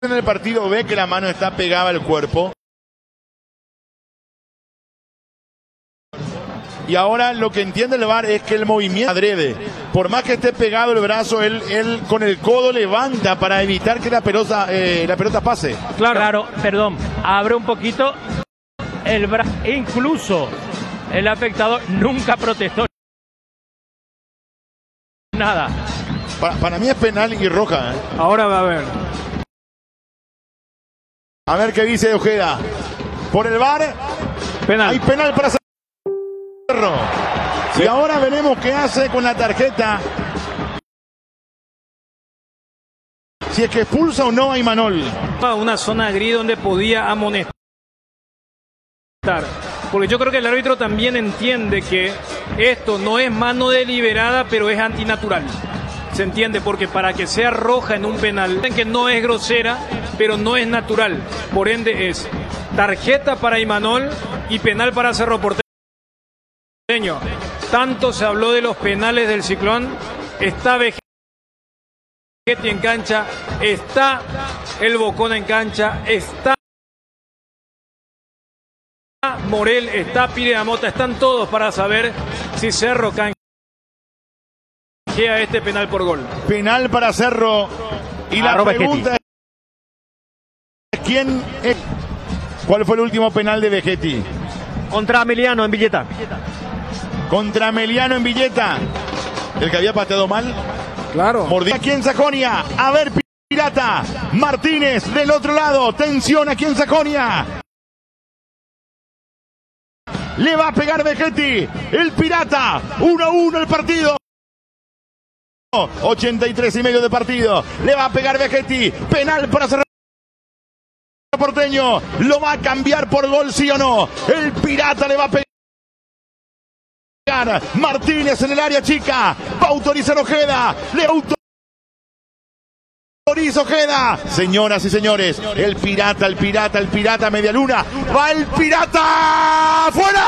en el partido ve que la mano está pegada al cuerpo. Y ahora lo que entiende el VAR es que el movimiento adrede. Por más que esté pegado el brazo, él con el codo levanta para evitar que la pelota pase. Claro, perdón, abre un poquito el brazo. Incluso el afectado nunca protestó nada. Para mí es penal y roja. Ahora va a ver. A ver qué dice Ojeda. Por el VAR, Penal. hay penal para Cerro. Sí. Y ahora veremos qué hace con la tarjeta. Si es que expulsa o no a Imanol. Una zona gris donde podía amonestar. Porque yo creo que el árbitro también entiende que esto no es mano deliberada, pero es antinatural. Se entiende, porque para que sea roja en un penal, que no es grosera, pero no es natural. Por ende es tarjeta para Imanol y penal para Cerro Porteño. Tanto se habló de los penales del Ciclón. Está Vegetti en cancha, está el Bocón en cancha, está Morel, está Piredamota, están todos para saber si Cerro canjea este penal por gol. Penal para Cerro. Y la pregunta es: ¿quién es? ¿Cuál fue el último penal de Vegetti? Contra Emiliano en Villeta. Contra Emiliano en Villeta. El que había pateado mal. Claro. Mordida aquí en Sajonia. A ver, Pirata. Martínez del otro lado. Tensión aquí en Sajonia. Le va a pegar Vegetti. El Pirata. 1-1 el partido. 83 y medio de partido. Le va a pegar Vegetti. Penal para Cerro Porteño. ¿Lo va a cambiar por gol, sí o no? El Pirata le va a pegar. Martínez en el área chica. Va a autorizar Ojeda. Le autoriza Ojeda. Señoras y señores, el Pirata, media luna. Va el Pirata. ¡Afuera!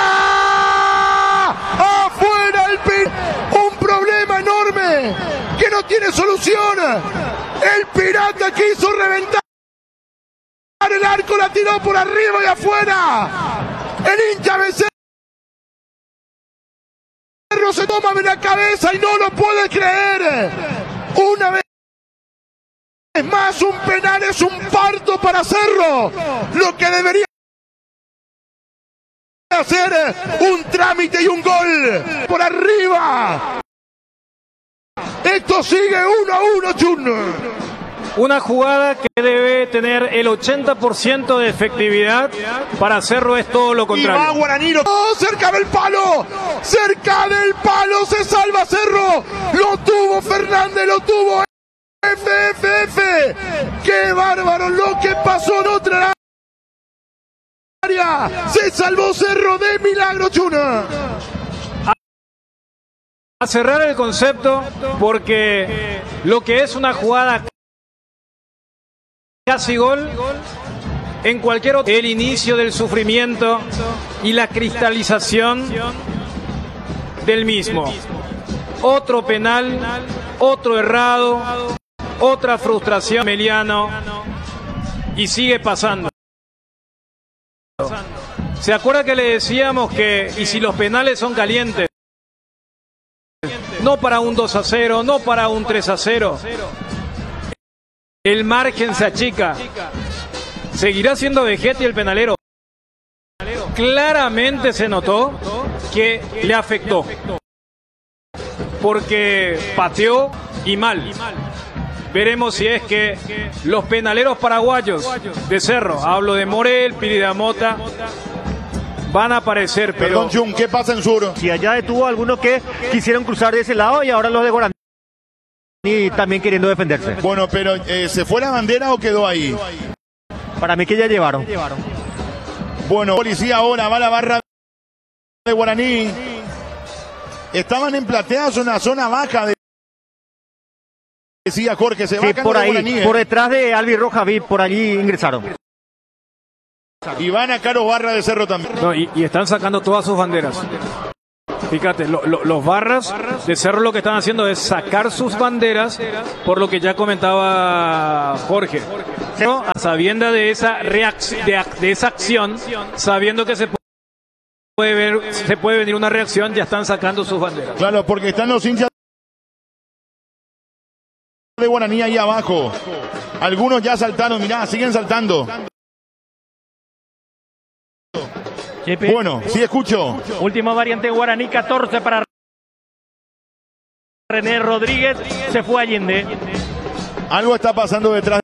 ¡Afuera el Pirata! Un problema enorme que no tiene solución. El Pirata quiso reventar el arco, la tiró por arriba y afuera. El hincha Becerro se toma de la cabeza y no lo puede creer. Una vez más, un penal es un parto para Cerro. Lo que debería hacer un trámite y un gol por arriba. Esto sigue 1-1, Chun. Una jugada que debe tener el 80% de efectividad. Para Cerro es todo lo contrario. Y va Guaraní. ¡Oh, cerca del palo! ¡Cerca del palo! ¡Se salva Cerro! ¡Lo tuvo Fernández! ¡Lo tuvo FFF! ¡Qué bárbaro lo que pasó en otra área! ¡Se salvó Cerro de milagro, Chuna! A cerrar el concepto, porque lo que es una jugada casi gol, en cualquier otro, el inicio del sufrimiento y la cristalización del mismo. Otro penal, otro errado, otra frustración, Emiliano, y sigue pasando. ¿Se acuerda que le decíamos que, y si los penales son calientes, no para un 2-0, no para un 3-0, el margen se achica? ¿Seguirá siendo Vegetti el penalero? Claramente se notó que le afectó, porque pateó y mal. Veremos si es que los penaleros paraguayos de Cerro, hablo de Morel, Piredamota, van a aparecer. Pero perdón, Jun, ¿qué pasa en Sur? Si allá detuvo a algunos que quisieron cruzar de ese lado y ahora los de Guaraní también queriendo defenderse. Bueno, pero ¿se fue la bandera o quedó ahí? Para mí que ya llevaron. Bueno, policía ahora, va la barra de Guaraní. Estaban en plateados en la zona baja de... Decía Jorge, se va sí, por ahí, Guaraní, por detrás de Albi Roja VIP, por allí ingresaron. Y van a Caro Barra de Cerro también. No, y están sacando todas sus banderas. Fíjate, los barras de Cerro lo que están haciendo es sacar sus banderas, por lo que ya comentaba Jorge. A sabienda de esa de esa acción, sabiendo que se puede venir una reacción, ya están sacando sus banderas. Claro, porque están los hinchas de Guaraní ahí abajo. Algunos ya saltaron, mirá, siguen saltando. Chipi. Bueno, sí escucho. Última variante Guaraní, 14 para René Rodríguez. Se fue Allende. Algo está pasando detrás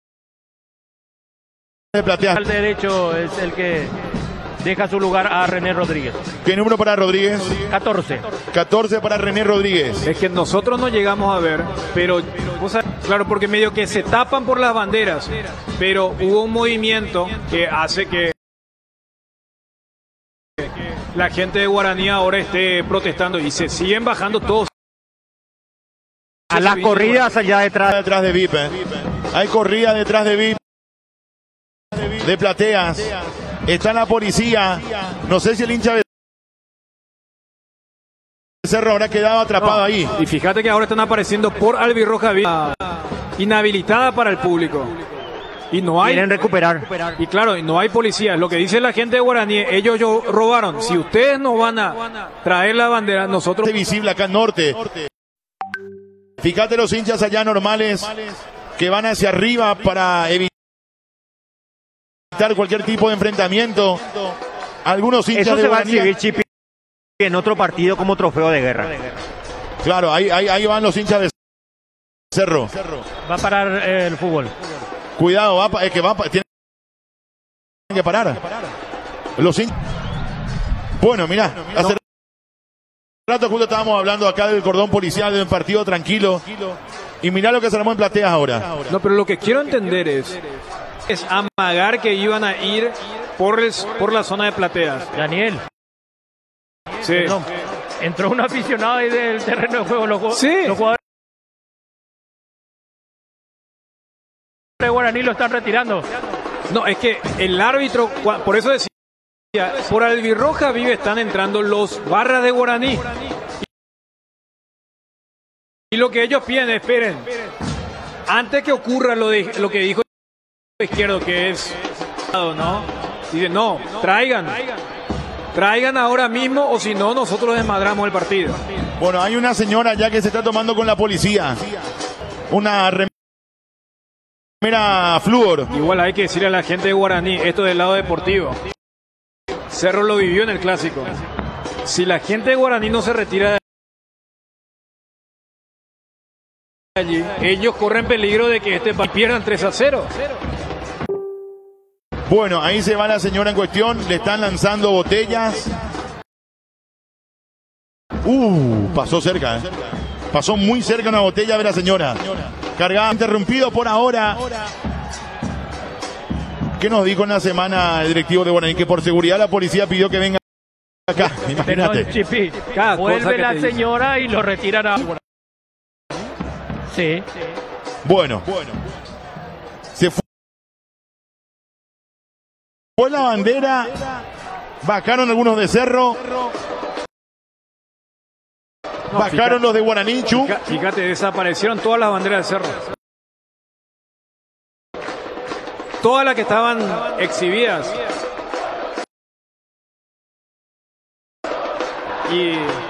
de Plateas. Al derecho es el que deja su lugar a René Rodríguez. ¿Qué número para Rodríguez? 14. 14 para René Rodríguez. Es que nosotros no llegamos a ver, pero claro, porque medio que se tapan por las banderas, pero hubo un movimiento que hace que la gente de Guaraní ahora esté protestando y se siguen bajando todos. A las corridas allá Detrás de VIP. Hay corrida detrás de VIP. De Plateas. Está la policía. No sé si el hincha de Cerro habrá quedado atrapado ahí. Y fíjate que ahora están apareciendo por Albirroja inhabilitada para el público. Y no hay. Quieren recuperar. Y claro, no hay policía. Lo que dice la gente de Guaraní, ellos robaron. Si ustedes nos van a traer la bandera, nosotros. Visible acá en norte. Fíjate los hinchas allá normales que van hacia arriba para evitar cualquier tipo de enfrentamiento. Algunos hinchas Eso de se va a Guaraní exhibir, Chipi, en otro partido como trofeo de guerra. Claro, ahí van los hinchas de Cerro. Va a parar el fútbol. Cuidado, tienen que parar. Los hinchas. Bueno, mirá, hace rato justo estábamos hablando acá del cordón policial de un partido tranquilo. Y mirá lo que se armó en Plateas ahora. No, pero lo que quiero entender es amagar que iban a ir por la zona de Plateas. Daniel. Sí. Perdón. Entró un aficionado ahí del terreno de juego. Los jugadores de Guaraní lo están retirando. No, es que el árbitro, por eso decía, por Albirroja Vive están entrando los barras de Guaraní. Y lo que ellos piden, esperen, antes que ocurra lo que dijo Izquierdo, que es, ¿no? Dicen, no, traigan ahora mismo o si no, nosotros desmadramos el partido. Bueno, hay una señora ya que se está tomando con la policía. Una remera flúor. Igual hay que decirle a la gente de Guaraní, esto del lado deportivo. Cerro lo vivió en el clásico. Si la gente de Guaraní no se retira de allí, ellos corren peligro de que pierdan 3-0. Bueno, ahí se va la señora en cuestión, le están lanzando botellas. Pasó cerca, pasó muy cerca una botella de la señora. Cargada, interrumpido por ahora. ¿Qué nos dijo en la semana el directivo de Guaraní? Que por seguridad la policía pidió que venga acá, imagínate. Chipi, vuelve la señora y lo retiran a... Sí. Bueno. Se fue la bandera. Bajaron algunos de Cerro. Bajaron los de Guaraní. Fíjate, desaparecieron todas las banderas de Cerro. Todas las que estaban exhibidas. Y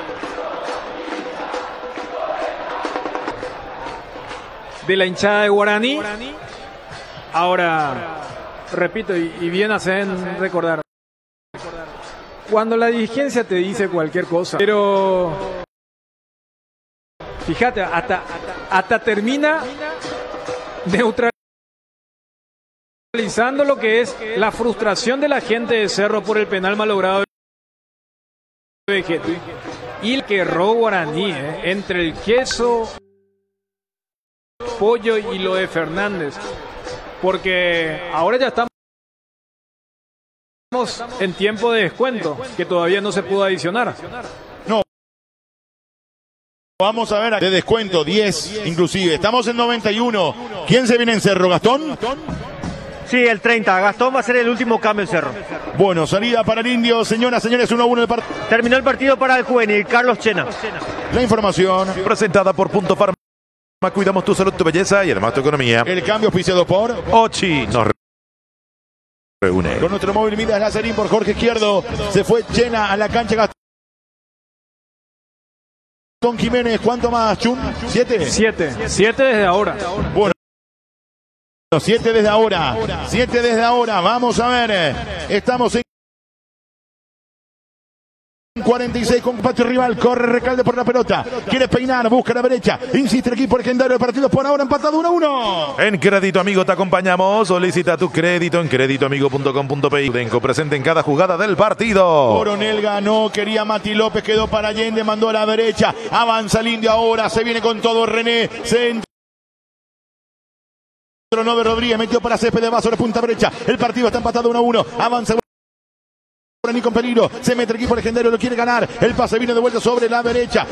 de la hinchada de Guaraní. Ahora, repito, y bien hacen recordar, cuando la dirigencia te dice cualquier cosa, pero fíjate, hasta termina neutralizando lo que es la frustración de la gente de Cerro por el penal malogrado de Vegetti. Y el que erró Guaraní, entre el queso, pollo y lo de Fernández, porque ahora ya estamos en tiempo de descuento, que todavía no se pudo adicionar. No. Vamos a ver, de descuento, 10 inclusive. Estamos en 91. ¿Quién se viene en Cerro, Gastón? Sí, el 30. Gastón va a ser el último cambio en Cerro. Bueno, salida para el Indio. Señoras, señores, 1-1 el partido. Terminó el partido para el juvenil Carlos Chena. La información presentada por Punto Farma. Cuidamos tu salud, tu belleza y además tu economía. El cambio auspiciado por Ochi nos reúne. Con nuestro móvil Midas Lazarín por Jorge Izquierdo. Se fue llena a la cancha Gastón Jiménez. ¿Cuánto más, Chun? ¿7? 7 desde ahora. Bueno, 7 desde ahora. 7 desde ahora. Vamos a ver. Estamos en 46 con patio rival, corre Recalde por la pelota, quiere peinar, busca la derecha, insiste el equipo legendario del partido, por ahora empatado 1-1. En Crédito Amigo te acompañamos, solicita tu crédito en créditoamigo.com.pi. Denco presente en cada jugada del partido. Coronel ganó, quería Mati López, quedó para Allende, mandó a la derecha, avanza el Indio ahora, se viene con todo René, centro. Nove Rodríguez metió para Céspedes, va sobre punta derecha, el partido está empatado 1-1, avanza Guaraní con peligro, se mete el equipo legendario, lo quiere ganar, el pase vino de vuelta sobre la derecha.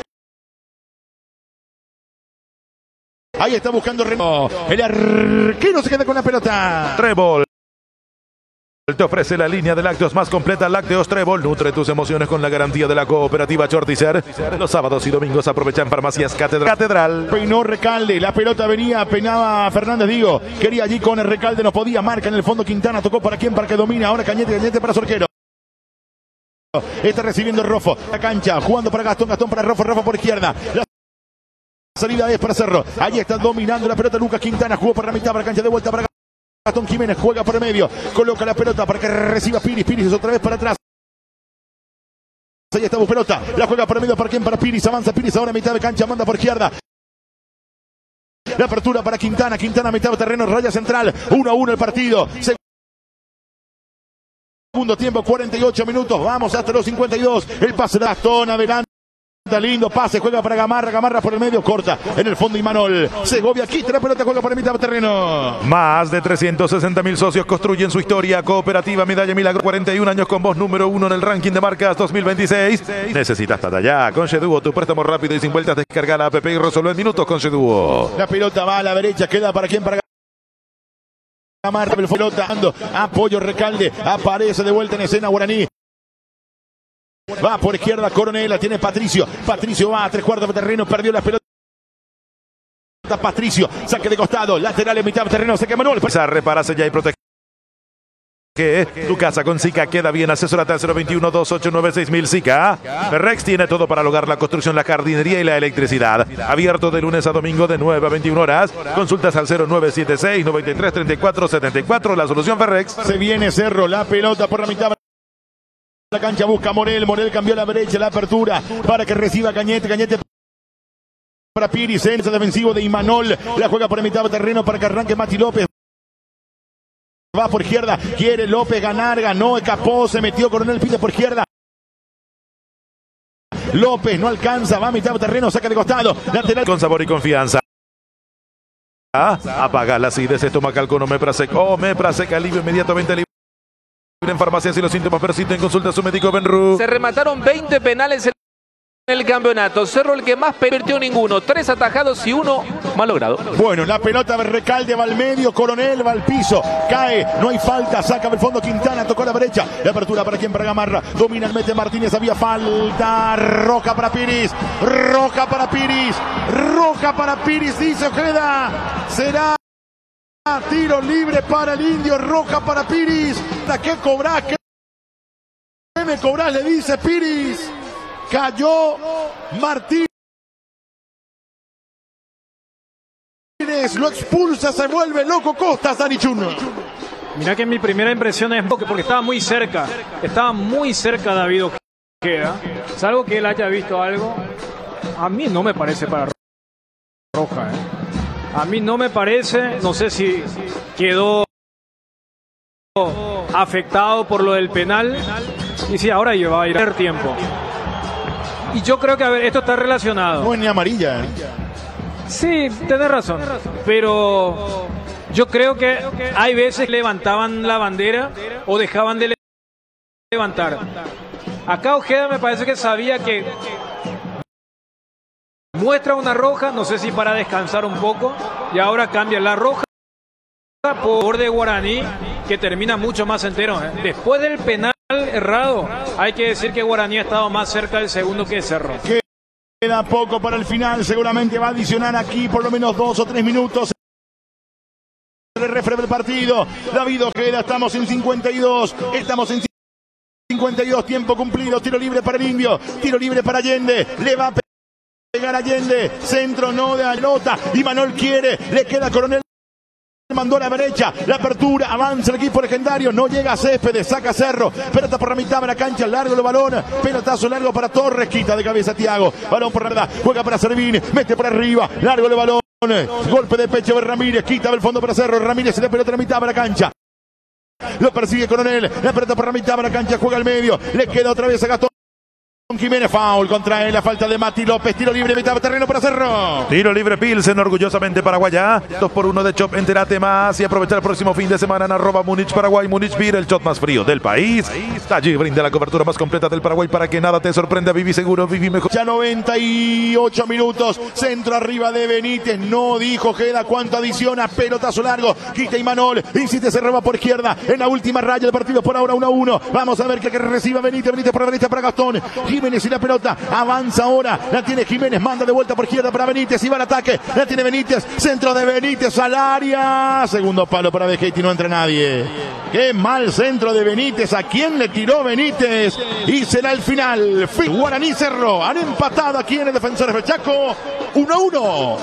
Ahí está buscando René, el arquero se queda con la pelota. Trébol te ofrece la línea de lácteos más completa. Lácteos Trébol, nutre tus emociones con la garantía de la cooperativa Chortizer. Los sábados y domingos aprovecha en Farmacias Catedral. Peinó Recalde, la pelota venía, peinaba Fernández, digo, quería allí con el Recalde, no podía, marca en el fondo Quintana, tocó para quien, para que domina, ahora Cañete para Sorquero. Está recibiendo Rofo, la cancha, jugando para Gastón para Rofo por izquierda. La salida es para Cerro. Allí está dominando la pelota Lucas Quintana, jugó para la mitad, para la cancha, de vuelta para Gastón Jiménez, juega por el medio, coloca la pelota para que reciba Piris otra vez para atrás. Ahí está pelota, la juega por el medio, para quien, para Piris, avanza Piris ahora a mitad de cancha, manda por izquierda. La apertura para Quintana a mitad de terreno, raya central, 1-1 el partido. Segundo tiempo, 48 minutos, vamos hasta los 52. El pase de Gastón, adelante, lindo pase, juega para Gamarra por el medio, corta en el fondo Imanol. Segovia quita la pelota, juega para mitad de terreno. Más de 360.000 socios construyen su historia. Cooperativa Medalla Milagro, 41 años con voz, número 1 en el ranking de marcas 2026. Necesitas Tata ya. Con Sheduo, tu préstamo rápido y sin vueltas, descarga la app y resuelve en minutos con Sheduo. La pelota va a la derecha, queda para quien, para Gamarra, el pelota, apoyo Recalde, aparece de vuelta en escena Guaraní. Va por izquierda Coronel, la tiene Patricio va a 3/4 de terreno, perdió la pelota. Patricio, saque de costado, lateral en mitad de terreno, se quema Manuel. Repárase ya y protege. Tu casa con Zika queda bien. Asesórate al 021-289-6000 Zika. Rex tiene todo para lograr la construcción, la jardinería y la electricidad. Abierto de lunes a domingo de 9 a 21 horas. Consultas al 0976-93-34-74. La solución Ferrex. Se viene Cerro, la pelota por la mitad. La cancha busca Morel cambió a la derecha, la apertura para que reciba Cañete para Piris, centro defensivo de Imanol. La juega por la mitad de terreno para que arranque Mati López. Va por izquierda, quiere López ganar, ganó, escapó, se metió Coronel, pide por izquierda. López no alcanza, va a mitad de terreno, saca de costado. Lateral. Con sabor y confianza. Apaga la acidez estomacal con Omeprazec. Omeprazec, alivio inmediatamente en farmacias y los síntomas persisten. Consulta a su médico Benru. Se remataron 20 penales en el campeonato. Cerro el que más perdió ninguno. 3 atajados y 1 mal logrado. Bueno, la pelota de Recalde va al medio, Coronel va al piso, cae, no hay falta, saca del fondo Quintana, tocó a la derecha, la apertura para quien, para Gamarra, domina el Mete Martínez, había falta, roja para Piris, dice Ojeda, será tiro libre para el Indio, roja para Piris. ¿Qué cobrás? ¿Qué me cobrás? Le dice Piris. Cayó Martínez. Lo expulsa, se vuelve loco Costas, Dani Chun. Mirá que mi primera impresión es porque estaba muy cerca David Ojeda. Salvo que él haya visto algo. A mí no me parece para roja. A mí no me parece, no sé si quedó afectado por lo del penal. Y si ahora va a ir a tener tiempo. Y yo creo que, a ver, esto está relacionado. No es ni amarilla. Sí, tenés razón. Pero yo creo que hay veces que levantaban la bandera o dejaban de levantar. Acá Ojeda me parece que sabía que muestra una roja, no sé si para descansar un poco, y ahora cambia la roja por de Guaraní, que termina mucho más entero. Después del penal errado, hay que decir que Guaraní ha estado más cerca del segundo que Cerro. Queda poco para el final, seguramente va a adicionar aquí por lo menos 2 o 3 minutos. El refre del partido, David Ojeda, estamos en 52, estamos en 52, tiempo cumplido, tiro libre para el Indio, tiro libre para Allende, le va a pegar Allende, centro no de Alota, y Manuel quiere, le queda Coronel. Mandó a la derecha, la apertura, avanza el equipo legendario, no llega a Céspedes, saca Cerro, pelota por la mitad de la cancha, largo el balón, pelotazo largo para Torres, quita de cabeza Thiago, balón por la verdad, juega para Servín, mete por arriba, largo el balón, golpe de pecho de Ramírez, quita del fondo para Cerro, Ramírez se le pelota a la mitad de la cancha, lo persigue Coronel, la pelota por la mitad de la cancha, juega al medio, le queda otra vez a Gastón Jiménez, foul contra él, la falta de Mati López, tiro libre, mitad de terreno para Cerro. Tiro libre Pilsen, orgullosamente paraguaya. 2-1 de Chop, entérate más y aprovecha el próximo fin de semana en @Múnich Paraguay. Múnich Beer, el shot más frío del país. Allí brinda la cobertura más completa del Paraguay para que nada te sorprenda. Viví seguro, viví mejor. Ya 98 minutos, centro arriba de Benítez, no dijo Ojeda cuánto adiciona, pelotazo largo, quita Imanol, insiste, se roba por izquierda, en la última raya del partido por ahora 1-1. Vamos a ver que reciba Benítez por la derecha para Gastón. Jiménez y la pelota, avanza ahora, la tiene Jiménez, manda de vuelta por izquierda para Benítez, y va al ataque, la tiene Benítez, centro de Benítez al área, segundo palo para Vegetti, no entra nadie. Qué mal centro de Benítez, ¿a quién le tiró Benítez? Y será el final, Guaraní Cerro, han empatado aquí en el Defensores del Chaco, 1-1.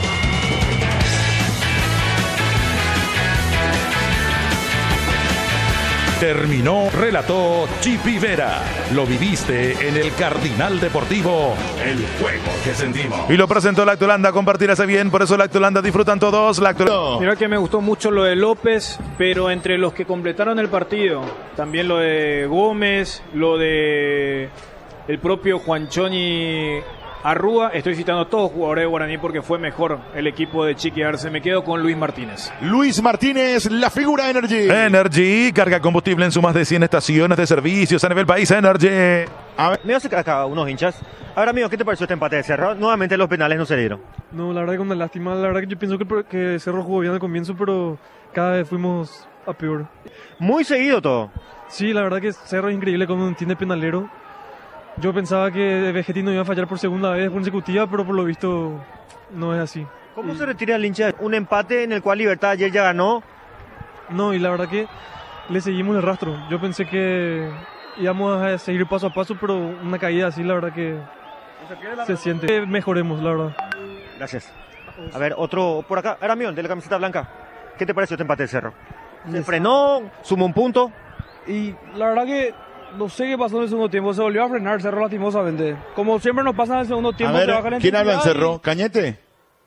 Terminó, relató Chipi Vera. Lo viviste en el Cardinal Deportivo, el juego que sentimos. Y lo presentó Lactolanda, compartirse bien, por eso Lactolanda disfrutan todos. Mira que me gustó mucho lo de López, pero entre los que completaron el partido, también lo de Gómez, lo de el propio Juanchoni Arrúa, estoy citando a todos los jugadores de Guaraní porque fue mejor el equipo de Chiqui Arce. Me quedo con Luis Martínez. Luis Martínez, la figura Energy. Energy, carga combustible en sus más de 100 estaciones de servicios a nivel país. Energy. A ver, me hace acá unos hinchas. Ahora, amigo, ¿qué te pareció este empate de Cerro? Nuevamente los penales no se dieron. No, la verdad que una lástima. La verdad que yo pienso que Cerro jugó bien al comienzo, pero cada vez fuimos a peor. Muy seguido todo. Sí, la verdad que Cerro es increíble cuando tiene penalero. Yo pensaba que Vegetti no iba a fallar por segunda vez consecutiva, pero por lo visto no es así. ¿Cómo se retira el hincha? Un empate en el cual Libertad ayer ya ganó. No, y la verdad que le seguimos el rastro. Yo pensé que íbamos a seguir paso a paso, pero una caída así, la verdad que se siente. Mejoremos, la verdad. Gracias. A ver, otro por acá. Ahora, amigo, de la camiseta blanca. ¿Qué te pareció este empate de Cerro? ¿Se frenó? ¿Sumó un punto? Y la verdad que no sé qué pasó en el segundo tiempo, se volvió a frenar Cerro lastimosamente. Como siempre nos pasa en el segundo tiempo. A ver, ¿quién habla en Cerro? ¿Cañete?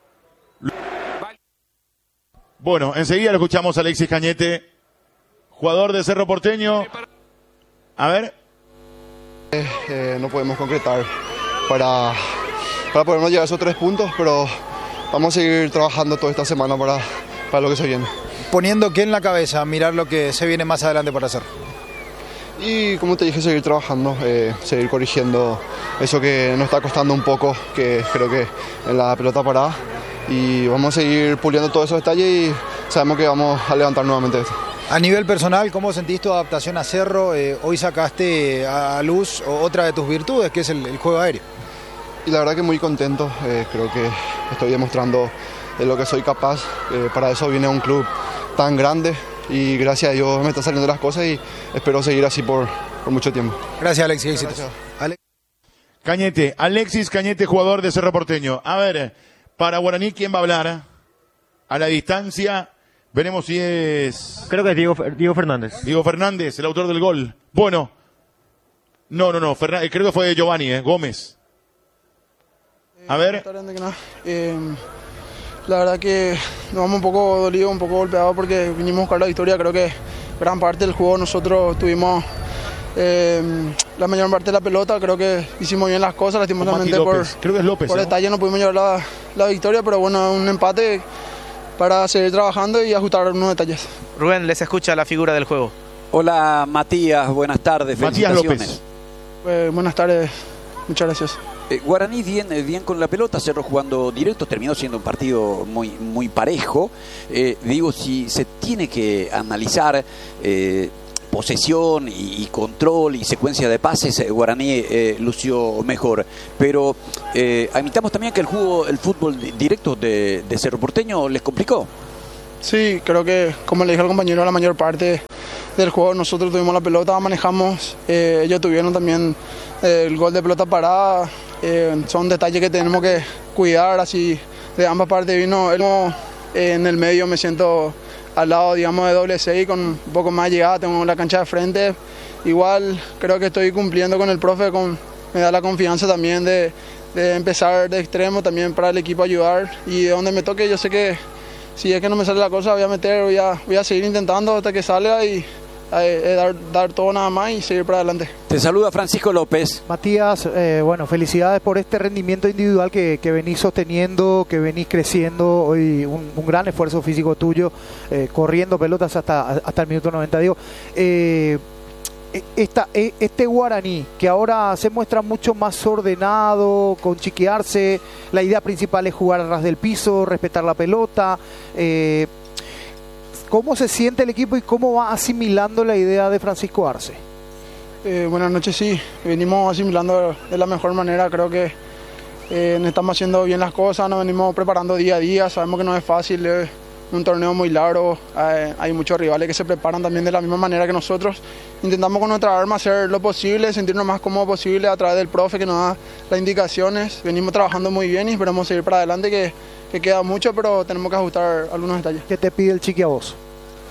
Bueno, enseguida lo escuchamos a Alexis Cañete, jugador de Cerro Porteño. A ver. No podemos concretar para podernos llevar esos 3 puntos, pero vamos a seguir trabajando toda esta semana para lo que se viene. Poniendo qué en la cabeza, mirar lo que se viene más adelante para hacer. Y como te dije, seguir trabajando, seguir corrigiendo eso que nos está costando un poco, que creo que en la pelota parada. Y vamos a seguir puliendo todos esos detalles y sabemos que vamos a levantar nuevamente esto. A nivel personal, ¿cómo sentís tu adaptación a Cerro? Hoy sacaste a luz otra de tus virtudes, que es el juego aéreo. Y la verdad que muy contento, creo que estoy demostrando de lo que soy capaz. Para eso vine a un club tan grande. Y gracias a Dios me están saliendo las cosas y espero seguir así por mucho tiempo. Gracias, Alexis. Cañete, Alexis Cañete, jugador de Cerro Porteño. A ver, para Guaraní, ¿quién va a hablar? A la distancia, veremos si es... Creo que es Diego Fernández. Diego Fernández, el autor del gol. Bueno, no, creo que fue Giovanni, Gómez. A ver. La verdad que nos vamos un poco dolidos, un poco golpeados porque vinimos a buscar la victoria. Creo que gran parte del juego nosotros tuvimos la mayor parte de la pelota. Creo que hicimos bien las cosas, lastimosamente por detalle no pudimos llevar la victoria, pero bueno, un empate para seguir trabajando y ajustar unos detalles. Rubén, les escucha la figura del juego. Hola Matías, buenas tardes. Matías López. Buenas tardes, muchas gracias. Guaraní bien con la pelota, Cerro jugando directo, terminó siendo un partido muy parejo. Digo, si se tiene que analizar posesión y control y secuencia de pases, Guaraní lució mejor. Pero admitamos también que el fútbol directo de Cerro Porteño les complicó. Sí, creo que, como le dije al compañero, la mayor parte del juego nosotros tuvimos la pelota, manejamos, ellos tuvieron también el gol de pelota parada, son detalles que tenemos que cuidar, así de ambas partes vino, en el medio me siento al lado, digamos, de doble 6 con un poco más llegada, tengo la cancha de frente, igual creo que estoy cumpliendo con el profe, me da la confianza también de empezar de extremo también para el equipo ayudar, y de donde me toque yo sé que si es que no me sale la cosa voy a meter, voy a seguir intentando hasta que salga y dar todo nada más y seguir para adelante. Te saluda Francisco López. Matías, bueno, felicidades por este rendimiento individual que venís sosteniendo, que venís creciendo. Hoy un gran esfuerzo físico tuyo, corriendo pelotas hasta el minuto 90. Digo, este Guaraní, que ahora se muestra mucho más ordenado, con chiquearse, la idea principal es jugar a ras del piso, respetar la pelota. ¿Cómo se siente el equipo y cómo va asimilando la idea de Francisco Arce? Buenas noches, sí. Venimos asimilando de la mejor manera. Creo que estamos haciendo bien las cosas, nos venimos preparando día a día. Sabemos que no es fácil, es un torneo muy largo. Hay muchos rivales que se preparan también de la misma manera que nosotros. Intentamos con nuestra arma hacer lo posible, sentirnos más cómodos posible a través del profe que nos da las indicaciones. Venimos trabajando muy bien y esperamos seguir para adelante, que queda mucho, pero tenemos que ajustar algunos detalles. ¿Qué te pide el Chiqui a vos?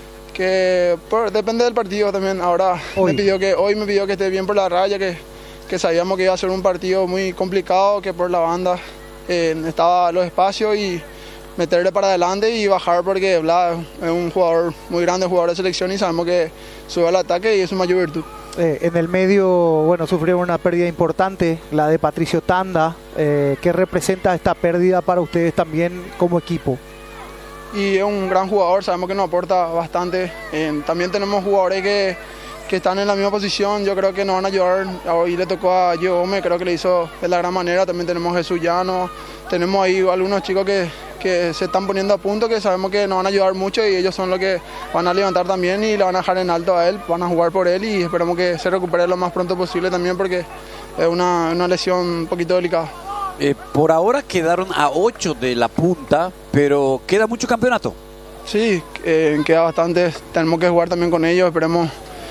Depende del partido también. Ahora hoy me pidió que esté bien por la raya, que sabíamos que iba a ser un partido muy complicado, que por la banda estaba los espacios y meterle para adelante y bajar, porque Blas es un jugador muy grande, jugador de selección, y sabemos que sube al ataque y es su mayor virtud. En el medio, bueno, sufrieron una pérdida importante, la de Patricio Tanda. ¿Qué representa esta pérdida para ustedes también como equipo? Y es un gran jugador, sabemos que nos aporta bastante. También tenemos jugadores que están en la misma posición, yo creo que nos van a ayudar. Hoy le tocó a Gio Gómez, creo que le hizo de la gran manera. También tenemos a Jesús Llano, tenemos ahí algunos chicos que se están poniendo a punto, que sabemos que nos van a ayudar mucho, y ellos son los que van a levantar también y le van a dejar en alto a él, van a jugar por él, y esperamos que se recupere lo más pronto posible también, porque es una lesión un poquito delicada. Por ahora quedaron a 8 de la punta, pero queda mucho campeonato. Sí, queda bastante, tenemos que jugar también con ellos, esperemos,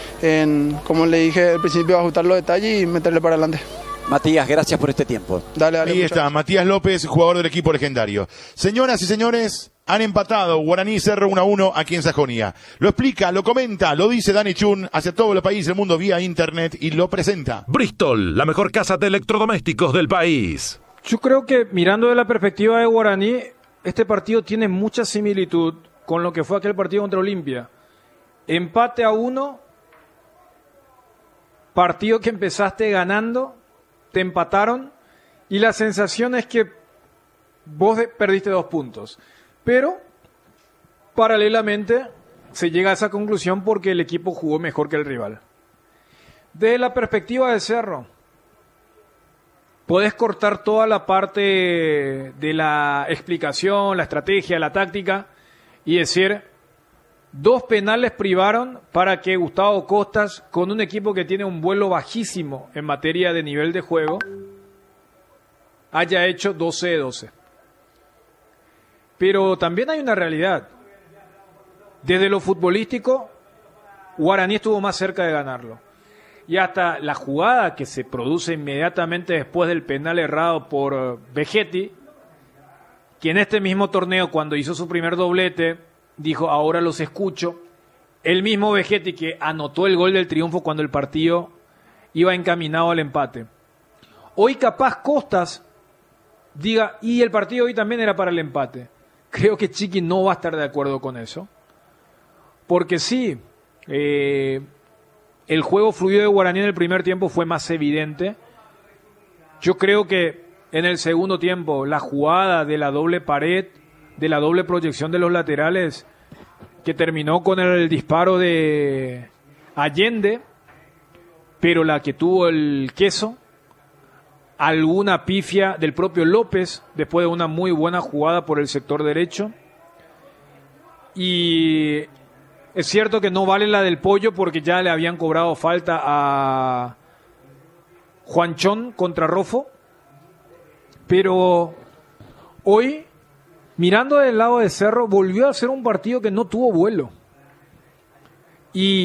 como le dije al principio, ajustar los detalles y meterle para adelante. Matías, gracias por este tiempo. Dale, ahí está, gracias. Matías López, jugador del equipo legendario. Señoras y señores, han empatado Guaraní Cerro 1-1 aquí en Sajonia. Lo explica, lo comenta, lo dice Dani Chun hacia todo el país, el mundo, vía internet, y lo presenta. Bristol, la mejor casa de electrodomésticos del país. Yo creo que, mirando de la perspectiva de Guaraní, este partido tiene mucha similitud con lo que fue aquel partido contra Olimpia. Empate a 1, partido que empezaste ganando, te empataron, y la sensación es que vos perdiste 2 puntos. Pero, paralelamente, se llega a esa conclusión porque el equipo jugó mejor que el rival. Desde la perspectiva de Cerro, podés cortar toda la parte de la explicación, la estrategia, la táctica, y decir, 2 penales privaron para que Gustavo Costas, con un equipo que tiene un vuelo bajísimo en materia de nivel de juego, haya hecho 12 de 12. Pero también hay una realidad. Desde lo futbolístico, Guaraní estuvo más cerca de ganarlo. Y hasta la jugada que se produce inmediatamente después del penal errado por Vegetti, que en este mismo torneo, cuando hizo su primer doblete, dijo, ahora los escucho. El mismo Vegetti que anotó el gol del triunfo cuando el partido iba encaminado al empate. Hoy capaz Costas diga, y el partido hoy también era para el empate. Creo que Chiqui no va a estar de acuerdo con eso. Porque sí, el juego fluido de Guaraní en el primer tiempo fue más evidente. Yo creo que en el segundo tiempo la jugada de la doble pared, de la doble proyección de los laterales, que terminó con el disparo de Allende, pero la que tuvo el Queso, alguna pifia del propio López después de una muy buena jugada por el sector derecho, y Es cierto que no vale la del Pollo porque ya le habían cobrado falta a Juanchón contra Rofo. Pero hoy, mirando del lado de Cerro, volvió a ser un partido que no tuvo vuelo. Y